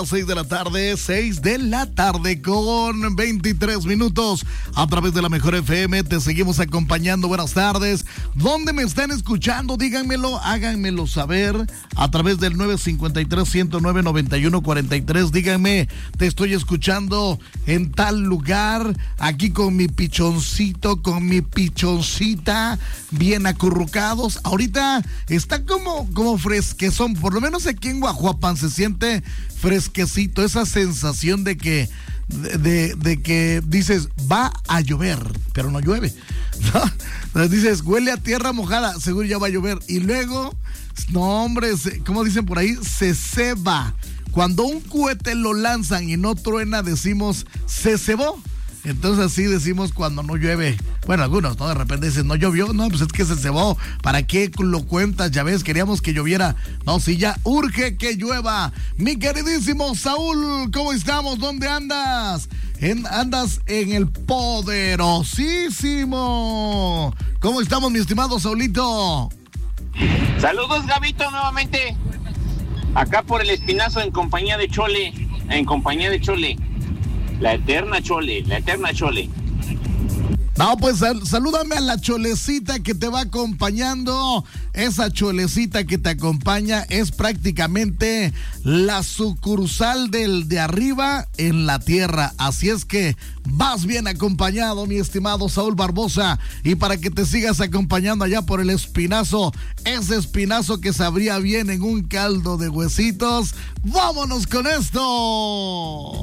6 de la tarde, 6 de la tarde con 23 minutos a través de la Mejor FM. Te seguimos acompañando. Buenas tardes. ¿Dónde me están escuchando? Díganmelo, háganmelo saber a través del 953-109-9143. Díganme, te estoy escuchando en tal lugar, aquí con mi pichoncito, con mi pichoncita, bien acurrucados. Ahorita está como fresquezón, por lo menos aquí en Guajuapan se siente fresquecito, esa sensación de que dices, va a llover, pero no llueve, ¿no? Dices, huele a tierra mojada, seguro ya va a llover, y luego, no hombre, como dicen por ahí, se ceba. Cuando un cohete lo lanzan y no truena, decimos, se cebó. Entonces así decimos cuando no llueve. Bueno, algunos, ¿no? De repente dicen, no llovió, no, pues es que se cebó. ¿Para qué lo cuentas? Ya ves, queríamos que lloviera. No, sí, ya urge que llueva. Mi queridísimo Saúl, ¿cómo estamos? ¿Dónde andas? Andas en el poderosísimo. ¿Cómo estamos, mi estimado Saulito? Saludos, Gabito, nuevamente. Acá por el Espinazo en compañía de Chole. La eterna Chole. No, pues salúdame a la cholecita que te va acompañando. Esa cholecita que te acompaña es prácticamente la sucursal del de arriba en la tierra. Así es que vas bien acompañado, mi estimado Saúl Barbosa. Y para que te sigas acompañando allá por el Espinazo, ese espinazo que sabría bien en un caldo de huesitos, ¡vámonos con esto!